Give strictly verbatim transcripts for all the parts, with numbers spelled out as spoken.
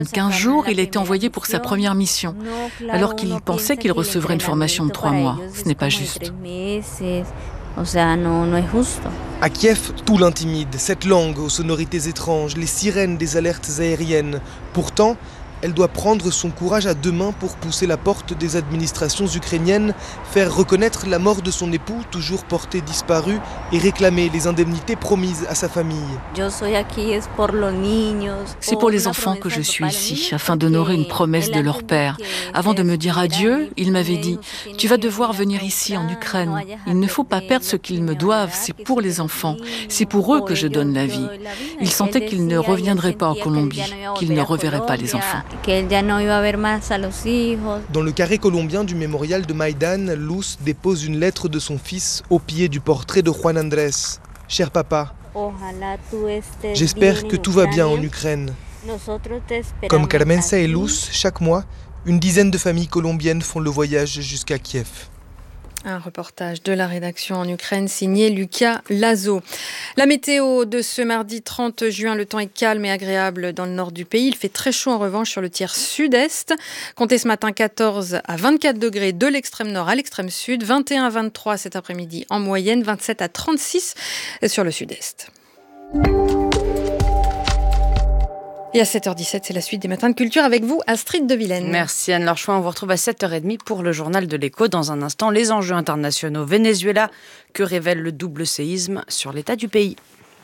Quinze jours, il a été envoyé pour sa première mission, alors qu'il pensait qu'il recevrait une formation de trois mois. Ce n'est pas juste. À Kiev, tout l'intimide, cette langue aux sonorités étranges, les sirènes des alertes aériennes. Pourtant, elle doit prendre son courage à deux mains pour pousser la porte des administrations ukrainiennes, faire reconnaître la mort de son époux, toujours porté disparu, et réclamer les indemnités promises à sa famille. C'est pour les enfants que je suis ici, afin d'honorer une promesse de leur père. Avant de me dire adieu, il m'avait dit « Tu vas devoir venir ici en Ukraine. Il ne faut pas perdre ce qu'ils me doivent, c'est pour les enfants. C'est pour eux que je donne la vie. » Il sentait qu'il ne reviendrait pas en Colombie, qu'il ne reverrait pas les enfants. Dans le carré colombien du mémorial de Maïdan, Luz dépose une lettre de son fils au pied du portrait de Juan Andrés. « Cher papa, j'espère que tout va bien en Ukraine. » Comme Carmenza et Luz, chaque mois, une dizaine de familles colombiennes font le voyage jusqu'à Kiev. Un reportage de la rédaction en Ukraine signé Lucas Lazo. La météo de ce mardi trente juin, le temps est calme et agréable dans le nord du pays. Il fait très chaud en revanche sur le tiers sud-est. Comptez ce matin quatorze à vingt-quatre degrés de l'extrême nord à l'extrême sud, vingt et un à vingt-trois cet après-midi en moyenne, vingt-sept à trente-six sur le sud-est. Et à sept heures dix-sept, c'est la suite des Matins de Culture avec vous, Astrid de Vilaine. Merci Anne-Laure Chouin. On vous retrouve à sept heures trente pour le journal de l'Écho. Dans un instant, les enjeux internationaux. Venezuela, que révèle le double séisme sur l'état du pays.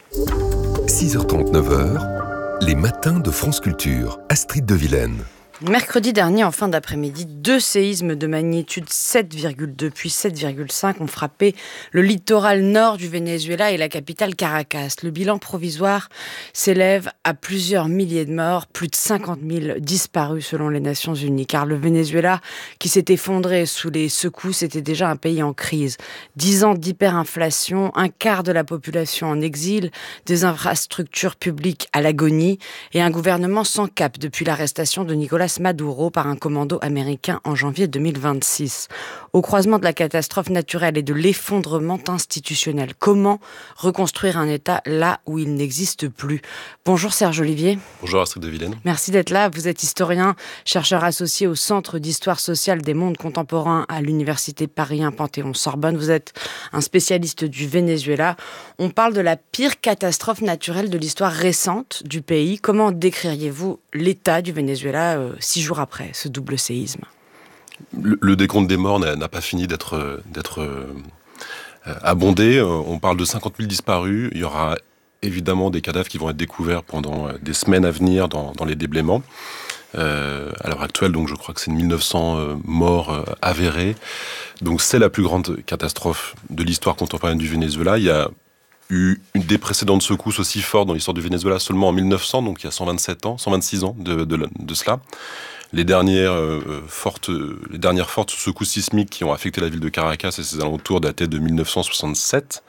six heures trente, neuf heures, les Matins de France Culture. Astrid de Vilaine. Mercredi dernier, en fin d'après-midi, deux séismes de magnitude sept virgule deux puis sept virgule cinq ont frappé le littoral nord du Venezuela et la capitale Caracas. Le bilan provisoire s'élève à plusieurs milliers de morts, plus de cinquante mille disparus selon les Nations Unies. Car le Venezuela, qui s'est effondré sous les secousses, était déjà un pays en crise. Dix ans d'hyperinflation, un quart de la population en exil, des infrastructures publiques à l'agonie et un gouvernement sans cap depuis l'arrestation de Nicolas Maduro par un commando américain en janvier deux mille vingt-six. Au croisement de la catastrophe naturelle et de l'effondrement institutionnel, comment reconstruire un État là où il n'existe plus ? Bonjour Serge Olivier. Bonjour Astrid de Vilaine. Merci d'être là. Vous êtes historien, chercheur associé au Centre d'histoire sociale des mondes contemporains à l'Université Paris un Panthéon-Sorbonne. Vous êtes un spécialiste du Venezuela. On parle de la pire catastrophe naturelle de l'histoire récente du pays. Comment décririez-vous l'état du Venezuela euh, six jours après ce double séisme ? Le, le décompte des morts n'a, n'a pas fini d'être, d'être euh, abondé. On parle de cinquante mille disparus. Il y aura évidemment des cadavres qui vont être découverts pendant des semaines à venir dans, dans les déblaiements. Euh, à l'heure actuelle, donc je crois que c'est mille neuf cents euh, morts euh, avérés. Donc c'est la plus grande catastrophe de l'histoire contemporaine du Venezuela. Il y a eu une des précédentes secousses aussi fortes dans l'histoire du Venezuela seulement en mille neuf cents, donc il y a cent vingt-sept ans, cent vingt-six ans de, de, de cela. Les dernières, euh, fortes, les dernières fortes secousses sismiques qui ont affecté la ville de Caracas et ses alentours dataient de mille neuf cent soixante-sept.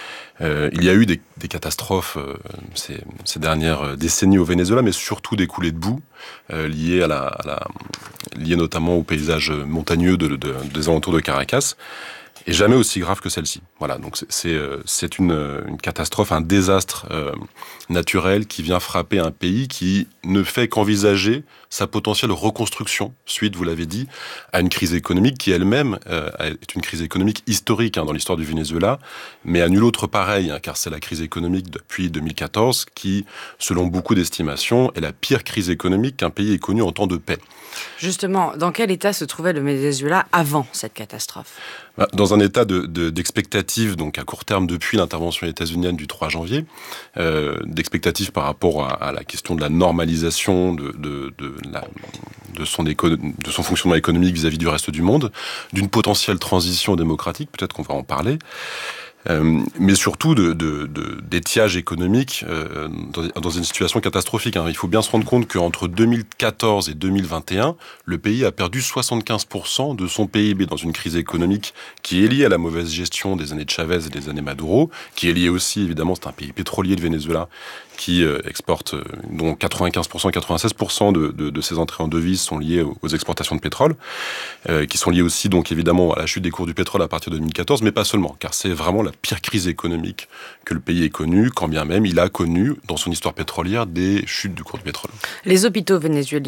Euh, il y a eu des, des catastrophes euh, ces, ces dernières décennies au Venezuela, mais surtout des coulées de boue euh, liées, à la, à la, liées notamment au paysage montagneux de, de, des alentours de Caracas. Et jamais aussi grave que celle-ci. Voilà, donc c'est, c'est, c'est une, une catastrophe, un désastre euh, naturel qui vient frapper un pays qui ne fait qu'envisager sa potentielle reconstruction, suite, vous l'avez dit, à une crise économique qui elle-même euh, est une crise économique historique hein, dans l'histoire du Venezuela, mais à nul autre pareil, hein, car c'est la crise économique depuis deux mille quatorze qui, selon beaucoup d'estimations, est la pire crise économique qu'un pays ait connue en temps de paix. Justement, dans quel état se trouvait le Venezuela avant cette catastrophe ? Dans un état de, de, d'expectative, donc à court terme depuis l'intervention états-unienne du trois janvier, euh, d'expectative par rapport à, à la question de la normalisation de, de, de, la, de, son éco- de son fonctionnement économique vis-à-vis du reste du monde, d'une potentielle transition démocratique, peut-être qu'on va en parler, Euh, mais surtout de, de, de, d'étiage économique euh, dans, dans une situation catastrophique. Hein. Il faut bien se rendre compte qu'entre deux mille quatorze et deux mille vingt et un, le pays a perdu soixante-quinze pour cent de son P I B dans une crise économique qui est liée à la mauvaise gestion des années de Chavez et des années Maduro, qui est liée aussi, évidemment, c'est un pays pétrolier, le Venezuela, qui euh, exporte, euh, dont quatre-vingt-quinze pour cent, quatre-vingt-seize pour cent de, de, de ses entrées en devises sont liées aux, aux exportations de pétrole, euh, qui sont liées aussi, donc évidemment, à la chute des cours du pétrole à partir de deux mille quatorze, mais pas seulement, car c'est vraiment la pire crise économique que le pays ait connue, quand bien même il a connu, dans son histoire pétrolière, des chutes du cours du pétrole. Les hôpitaux vénézuéliens